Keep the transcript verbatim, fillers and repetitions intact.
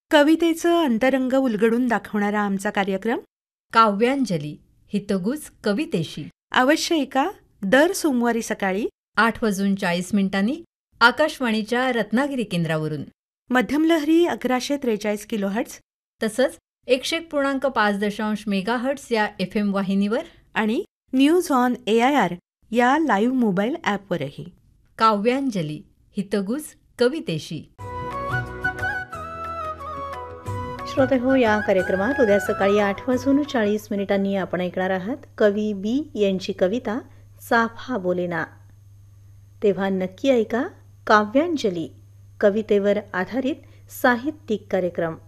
कवितेचं अंतरंग उलगडून दाखवणारा आमचा कार्यक्रम काव्यांजली हितगुज कवितेशी अवश्य ऐका दर सोमवारी सकाळी आठ वाजून चाळीस मिनिटांनी आकाशवाणीच्या रत्नागिरी केंद्रावरून. मध्यमलहरी अकराशे त्रेचाळीस किलोहर्ट्ज तसंच एकशे एक पूर्णांक पाच दशांश मेगाहर्ट्स या एफ एम वाहिनीवर आणि news on A I R या लाईव्ह मोबाईल ॲपवरही. काव्यांजली हितगुज कवितेशी. श्रोते हो, या कार्यक्रमात उद्या सकाळी आठ वाजून चाळीस मिनिटांनी आपण ऐकणार आहात कवी बी यांची कविता चाफा बोलेना. तेव्हा नक्की ऐका काव्यांजली, कवितेवर आधारित साहित्यिक कार्यक्रम.